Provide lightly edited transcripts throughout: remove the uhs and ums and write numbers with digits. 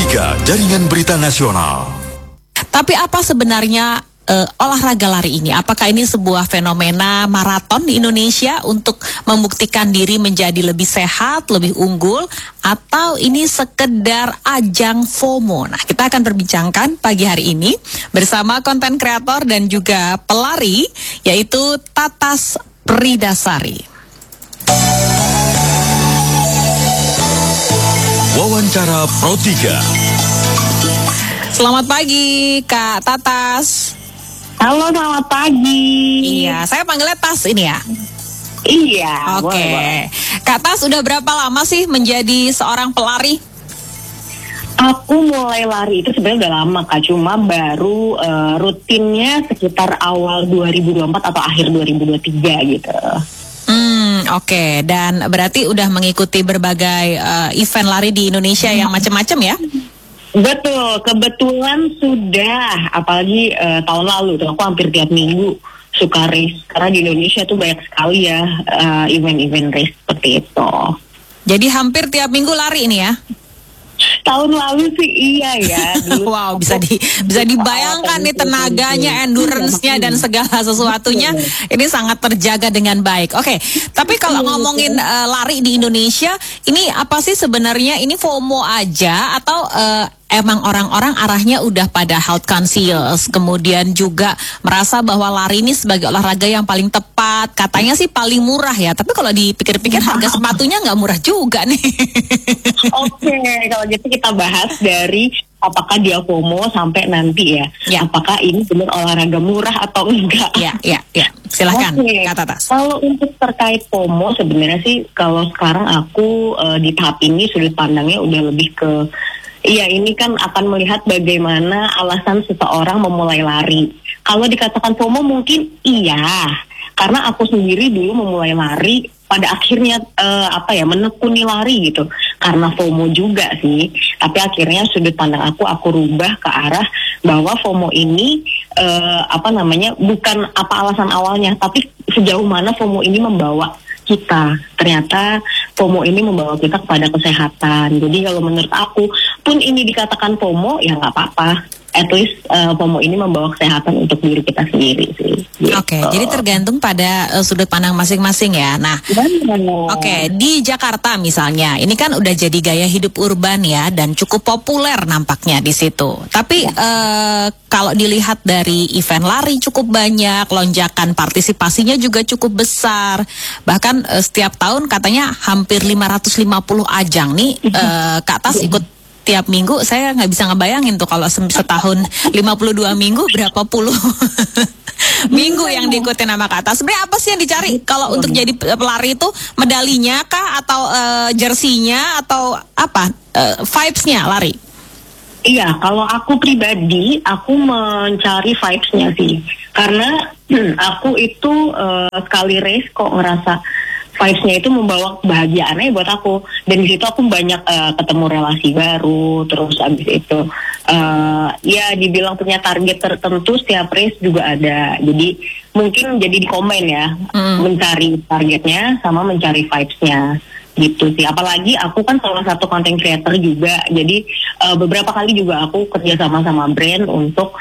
Pro3 Jaringan Berita Nasional. Tapi apa sebenarnya olahraga lari ini? Apakah ini sebuah fenomena maraton di Indonesia untuk membuktikan diri menjadi lebih sehat, lebih unggul, atau ini sekedar ajang FOMO? Nah, kita akan perbincangkan pagi hari ini bersama konten kreator dan juga pelari, yaitu Tatas Pridasari. Wawancara Pro3. Selamat pagi, Kak Tatas. Halo, selamat pagi. Iya, saya panggilnya Tas ini ya. Iya. Oke. Boleh. Kak Tas, udah berapa lama sih menjadi seorang pelari? Aku mulai lari itu sebenarnya udah lama, Kak. Cuma baru rutinnya sekitar awal 2024 atau akhir 2023 gitu. Oke. Dan berarti udah mengikuti berbagai event lari di Indonesia yang macam-macam ya? Betul, kebetulan sudah, apalagi tahun lalu tuh aku hampir tiap minggu suka race, karena di Indonesia tuh banyak sekali ya event-event race seperti itu. Jadi hampir tiap minggu lari ini ya? Tahun lalu sih iya ya. Wow, bisa dibayangkan nih tenaganya, endurance-nya dan segala sesuatunya ini sangat terjaga dengan baik. Oke, tapi kalau ngomongin lari di Indonesia, ini apa sih sebenarnya, ini FOMO aja atau emang orang-orang arahnya udah pada health conscious, kemudian juga merasa bahwa lari ini sebagai olahraga yang paling tepat, katanya sih paling murah ya, tapi kalau dipikir-pikir harga sepatunya nggak murah juga nih. Oke, kalau gitu kita bahas dari apakah dia FOMO sampai nanti ya. Apakah ini benar olahraga murah atau enggak? Ya. Silahkan, Kak Tatas. Kalau untuk terkait FOMO sebenarnya sih kalau sekarang aku di tahap ini sudut pandangnya udah lebih ke ini kan akan melihat bagaimana alasan seseorang memulai lari. Kalau dikatakan FOMO mungkin iya, karena aku sendiri dulu memulai lari pada akhirnya menekuni lari gitu, karena FOMO juga sih. Tapi akhirnya sudut pandang aku rubah ke arah bahwa FOMO ini bukan apa alasan awalnya, tapi sejauh mana FOMO ini membawa kita. Ternyata FOMO ini membawa kita kepada kesehatan. Jadi kalau menurut aku pun ini dikatakan FOMO ya nggak apa-apa. At least FOMO ini membawa kesehatan untuk diri kita sendiri sih. Gitu. Oke, jadi tergantung pada sudut pandang masing-masing ya. Nah, oke, di Jakarta misalnya, ini kan udah jadi gaya hidup urban ya dan cukup populer nampaknya di situ. Tapi kalau dilihat dari event lari cukup banyak, lonjakan partisipasinya juga cukup besar. Bahkan setiap tahun katanya hampir 550 ajang nih. Kak Tas ikut tiap minggu, saya nggak bisa ngebayangin tuh kalau setahun 52 minggu berapa puluh minggu yang diikuti nama Kak Tas. Sebenarnya apa sih yang dicari kalau untuk jadi pelari itu? Medalinya kah atau jersinya atau apa vibes-nya lari? Iya, kalau aku pribadi aku mencari vibes-nya sih, karena aku itu sekali race kok ngerasa vibes-nya itu membawa kebahagiaannya buat aku, dan di situ aku banyak ketemu relasi baru. Terus abis itu dibilang punya target tertentu setiap race juga ada. Jadi mungkin jadi di komen ya, mencari targetnya sama mencari vibes-nya gitu sih. Apalagi aku kan salah satu content creator juga, jadi beberapa kali juga aku kerja sama brand untuk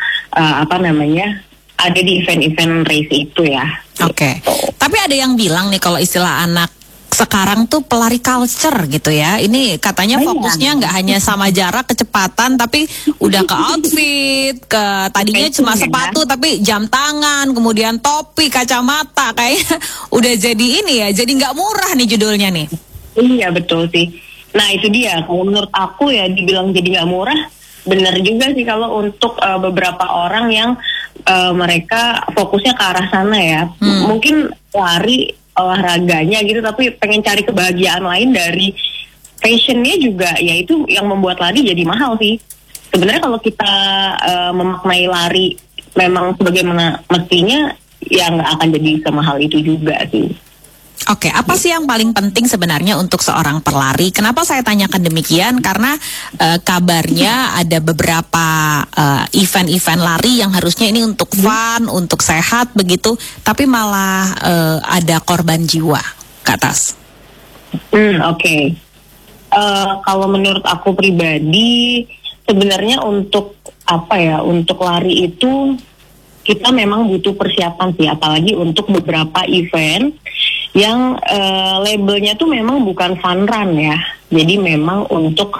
ada di event-event race itu ya. Oke. Tapi ada yang bilang nih kalau istilah anak sekarang tuh pelari culture gitu ya. Ini katanya fokusnya nggak hanya sama jarak, kecepatan, tapi udah ke outfit, ke tadinya cuma sepatu tapi jam tangan, kemudian topi, kacamata, kayaknya udah jadi ini ya. Jadi nggak murah nih judulnya nih. Iya betul sih. Nah itu dia. Kalau menurut aku ya dibilang jadi nggak murah, benar juga sih kalau untuk beberapa orang yang mereka fokusnya ke arah sana ya. Mungkin lari olahraganya gitu, tapi pengen cari kebahagiaan lain dari fashionnya juga, ya itu yang membuat lari jadi mahal sih. Sebenarnya kalau kita memaknai lari memang sebagaimana mestinya, ya nggak akan jadi semahal itu juga sih. Oke, apa sih yang paling penting sebenarnya untuk seorang pelari? Kenapa saya tanyakan demikian? Karena kabarnya ada beberapa event-event lari yang harusnya ini untuk fun, untuk sehat begitu, tapi malah ada korban jiwa, Kak Tas. Oke. Kalau menurut aku pribadi, sebenarnya untuk untuk lari itu kita memang butuh persiapan sih, apalagi untuk beberapa event yang labelnya tuh memang bukan fun run ya. Jadi memang untuk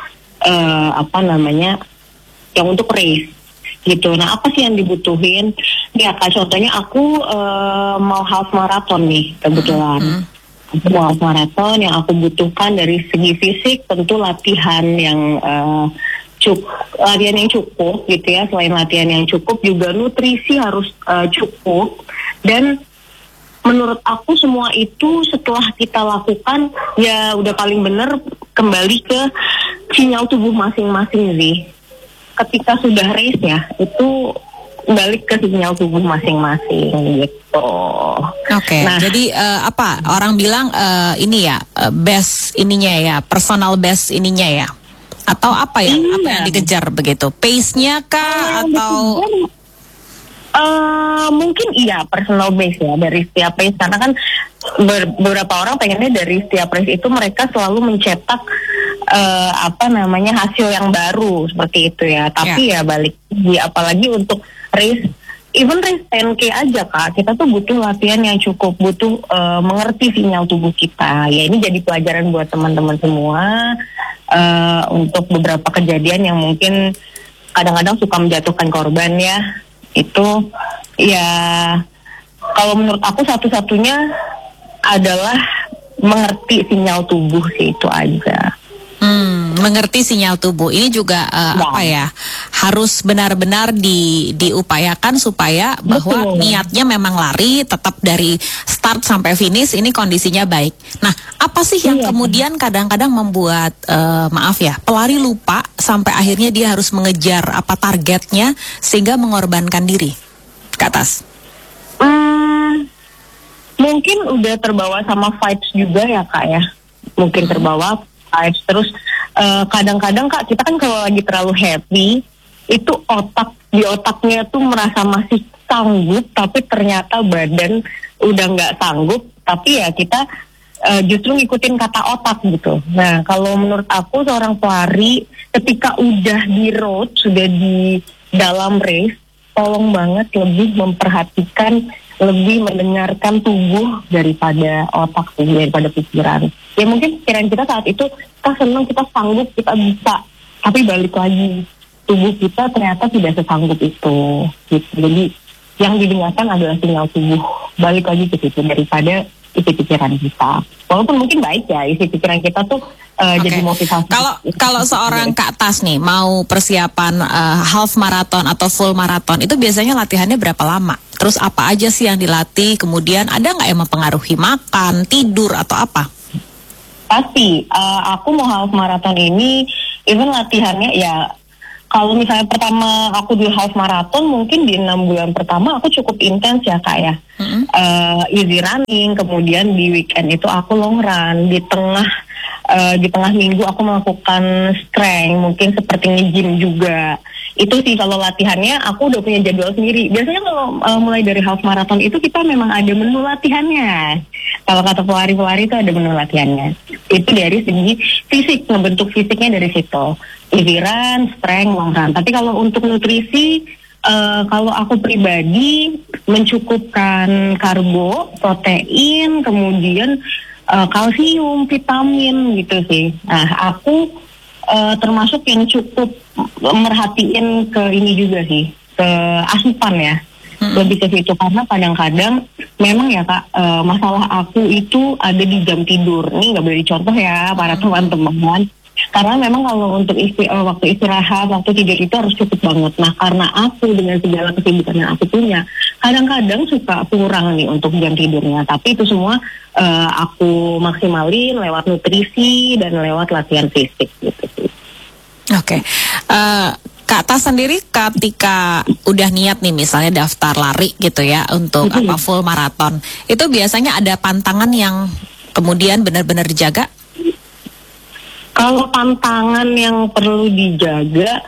yang untuk race gitu. Nah, apa sih yang dibutuhin? Ya, Kak, contohnya aku mau half marathon nih kebetulan. Aku mau half marathon, yang aku butuhkan dari segi fisik tentu latihan yang latihan yang cukup gitu ya. Selain latihan yang cukup juga nutrisi harus cukup, dan menurut aku semua itu setelah kita lakukan ya udah paling bener kembali ke sinyal tubuh masing-masing sih. Ketika sudah race ya itu balik ke sinyal tubuh masing-masing gitu. Oke, Nah, jadi orang bilang ini ya best ininya ya, personal best ininya ya. Atau apa yang dikejar begitu? Pace-nya kah atau mungkin iya personal base ya dari setiap race, karena kan beberapa orang pengennya dari setiap race itu mereka selalu mencetak hasil yang baru seperti itu ya. Tapi ya balik apalagi untuk race, even race 10K aja Kak, kita tuh butuh latihan yang cukup, butuh mengerti sinyal tubuh kita. Ya ini jadi pelajaran buat teman-teman semua untuk beberapa kejadian yang mungkin kadang-kadang suka menjatuhkan korban ya. Itu ya kalau menurut aku satu-satunya adalah mengerti sinyal tubuh sih, itu aja. Mengerti sinyal tubuh ini juga harus benar-benar diupayakan supaya bahwa niatnya memang lari, tetap dari start sampai finish ini kondisinya baik. Nah, apa sih yang kemudian kadang-kadang membuat pelari lupa sampai akhirnya dia harus mengejar apa targetnya sehingga mengorbankan diri? Ke atas. Mungkin udah terbawa sama vibes juga ya Kak ya. Mungkin terbawa vibes, terus kadang-kadang Kak, kita kan kalau lagi terlalu happy itu di otaknya tuh merasa masih sanggup, tapi ternyata badan udah nggak sanggup, tapi ya kita justru ngikutin kata otak gitu. Nah, kalau menurut aku seorang pelari ketika udah di road, sudah di dalam race, tolong banget lebih memperhatikan, lebih mendengarkan tubuh daripada otak, daripada pikiran. Ya mungkin pikiran kita saat itu kita senang, kita sanggup, kita bisa, tapi balik lagi tubuh kita ternyata tidak sesanggup itu gitu. Jadi yang didengarkan adalah sinyal tubuh, balik lagi ke situ daripada isi pikiran kita. Walaupun mungkin baik ya isi pikiran kita tuh jadi motivasi. Kalau seorang Kak Tas nih mau persiapan half marathon atau full marathon, itu biasanya latihannya berapa lama? Terus apa aja sih yang dilatih? Kemudian ada nggak yang mempengaruhi makan, tidur atau apa? Pasti. Aku mau half marathon ini, even latihannya ya, kalau misalnya pertama aku di half marathon, mungkin di 6 bulan pertama aku cukup intens ya Kak ya. Easy running, kemudian di weekend itu aku long run, di tengah minggu aku melakukan strength, mungkin seperti nge-gym juga. Itu sih kalau latihannya aku udah punya jadwal sendiri. Biasanya kalau mulai dari half marathon itu kita memang ada menu latihannya. Kalau kata pelari-pelari itu ada menu latihannya. Itu dari segi fisik, ngebentuk fisiknya dari situ. Easy run, strength, long run. Tapi kalau untuk nutrisi, kalau aku pribadi mencukupkan karbo, protein, kemudian kalsium, vitamin gitu sih. Nah, aku termasuk yang cukup merhatiin ke ini juga sih, ke asupan ya. Lebih ke situ, karena kadang-kadang memang ya Kak, masalah aku itu ada di jam tidur. Ini nggak boleh dicontoh ya para teman-teman. Karena memang kalau untuk waktu istirahat, waktu tidur itu harus cukup banget. Nah, karena aku dengan segala kesibukan yang aku punya, kadang-kadang suka kurang nih untuk jam tidurnya. Tapi itu semua aku maksimalin lewat nutrisi dan lewat latihan fisik gitu sih. Oke. Kak Tas sendiri ketika udah niat nih misalnya daftar lari gitu ya untuk full maraton, itu biasanya ada pantangan yang kemudian benar-benar dijaga? Kalau pantangan yang perlu dijaga,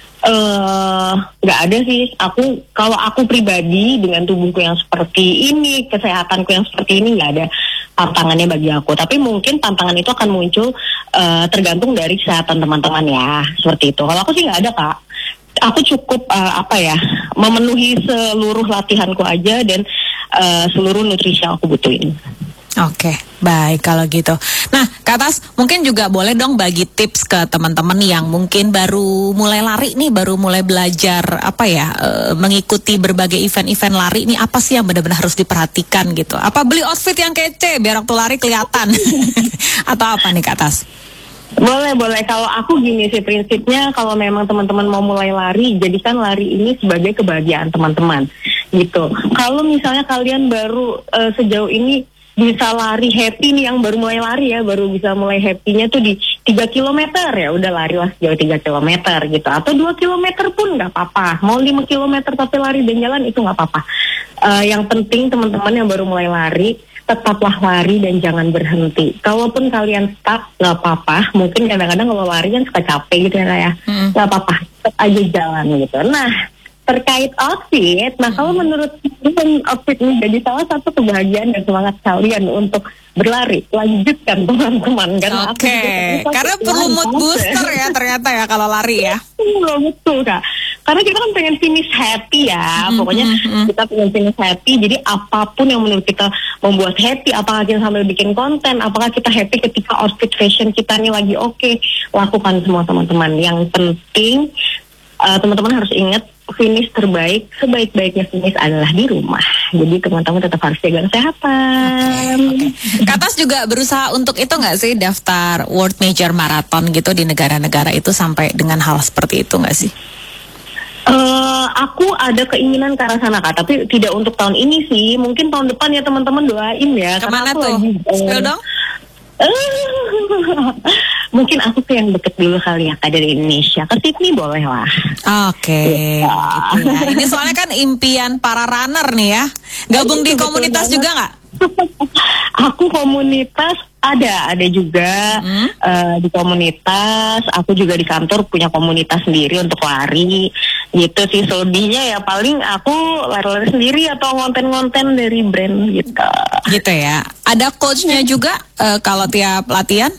nggak ada sih. Kalau aku pribadi dengan tubuhku yang seperti ini, kesehatanku yang seperti ini, nggak ada. tantangannya bagi aku. Tapi mungkin tantangan itu akan muncul tergantung dari kesehatan teman-teman ya, seperti itu. Kalau aku sih nggak ada Kak. Aku cukup memenuhi seluruh latihanku aja dan seluruh nutrisi yang aku butuhin. Oke, baik kalau gitu. Nah, Kak Tas, mungkin juga boleh dong bagi tips ke teman-teman yang mungkin baru mulai lari nih, baru mulai belajar mengikuti berbagai event-event lari. Ini apa sih yang benar-benar harus diperhatikan gitu? Apa beli outfit yang kece biar waktu lari kelihatan? Atau apa nih Kak Tas? Boleh. Kalau aku gini sih prinsipnya, kalau memang teman-teman mau mulai lari, jadikan lari ini sebagai kebahagiaan teman-teman gitu. Kalau misalnya kalian baru sejauh ini bisa lari happy nih, yang baru mulai lari ya, baru bisa mulai happy-nya tuh di 3 km ya udah larilah sejauh 3 km gitu, atau 2 km pun nggak apa-apa, mau 5 km tapi lari dan jalan itu nggak apa-apa. Yang penting teman-teman yang baru mulai lari, tetaplah lari dan jangan berhenti. Kalaupun kalian stuck nggak apa-apa, mungkin kadang-kadang kalau lari kan suka capek gitu ya Kak ya, nggak apa-apa, tetap aja jalan gitu. Nah, terkait outfit, kalau menurut kalian outfit menjadi salah satu kebahagiaan dan semangat kalian untuk berlari, lanjutkan teman-teman. Oke, karena perlu mood booster ya ternyata ya kalau lari ya. Betul Kak, karena kita kan pengen finish happy ya, pokoknya kita pengen finish happy. Jadi apapun yang menurut kita membuat happy, apakah kita sambil bikin konten, apakah kita happy ketika outfit fashion kita nih lagi oke, lakukan semua teman-teman. Yang penting teman-teman harus ingat, finish terbaik, sebaik-baiknya finish adalah di rumah. Jadi teman-teman tetap harus jaga kesehatan. Okay. Kak Tas juga berusaha untuk itu nggak sih, daftar World Major Marathon gitu di negara-negara itu sampai dengan hal seperti itu nggak sih? Aku ada keinginan ke arah sana Kak, tapi tidak untuk tahun ini sih. Mungkin tahun depan ya teman-teman doain ya. Kemana tuh? Spill dong. Mungkin aku ke yang deket dulu kali ya Kak, dari Indonesia. Ke Sydney boleh lah. Oke, gitu ya. Ini soalnya kan impian para runner nih ya. Gabung di komunitas juga nggak? Aku komunitas ada juga di komunitas. Aku juga di kantor punya komunitas sendiri untuk lari gitu sih. Selebihnya ya paling aku lari-lari sendiri atau ngonten-ngonten dari brand gitu. Gitu ya. Ada coachnya juga kalau tiap latihan?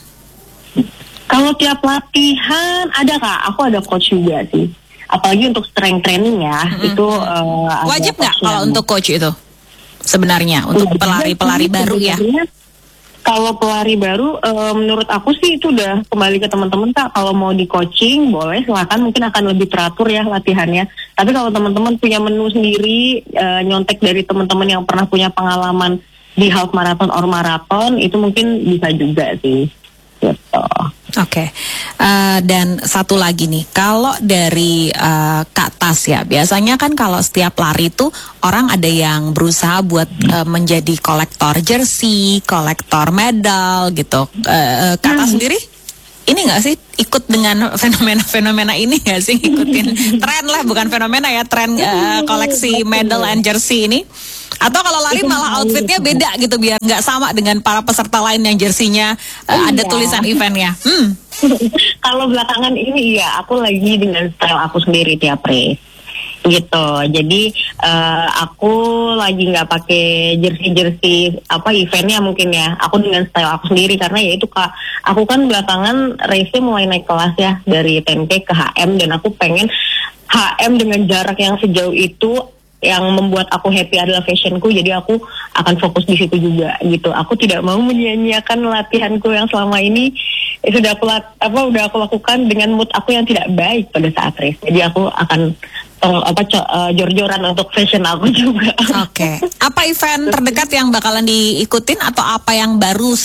Kalau tiap latihan ada Kak. Aku ada coach juga sih. Apalagi untuk strength training ya. Itu wajib nggak kalau untuk coach itu? Sebenarnya untuk pelari-pelari baru ya. Kalau pelari baru, menurut aku sih itu udah kembali ke teman-teman Kak. Kalau mau di coaching boleh, silakan, mungkin akan lebih teratur ya latihannya. Tapi kalau teman-teman punya menu sendiri, nyontek dari teman-teman yang pernah punya pengalaman di half marathon or marathon, itu mungkin bisa juga sih. Gitu. Oke. Dan satu lagi nih, kalau dari Kak Tas ya, biasanya kan kalau setiap lari itu orang ada yang berusaha buat menjadi kolektor jersey, kolektor medal gitu. Kak Tas sendiri ini nggak sih ikut dengan fenomena-fenomena ini nggak sih, ikutin tren lah, bukan fenomena ya, tren koleksi medal and jersey ini? Atau kalau lari malah outfitnya beda gitu biar nggak sama dengan para peserta lain yang jersinya ada tulisan eventnya? Kalau belakangan ini iya, aku lagi dengan style aku sendiri tiap race gitu. Jadi aku lagi nggak pakai jersey eventnya mungkin ya. Aku dengan style aku sendiri karena ya itu Kak, aku kan belakangan race-nya mulai naik kelas ya dari 10K ke HM, dan aku pengen HM dengan jarak yang sejauh itu. Yang membuat aku happy adalah fashionku, jadi aku akan fokus di situ juga gitu. Aku tidak mau menyia-nyiakan latihanku yang selama ini sudah aku lakukan dengan mood aku yang tidak baik pada saat race. Jadi aku akan jor-joran untuk fashion aku juga. Oke. Apa event terdekat yang bakalan diikutin atau apa yang baru